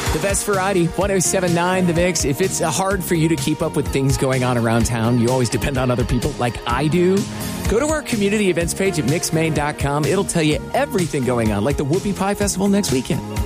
The best variety, 107.9 The Mix. If it's hard for you to keep up with things going on around town, you always depend on other people like I do, go to our community events page at mixmaine.com. It'll tell you everything going on, like the Whoopie Pie Festival next weekend.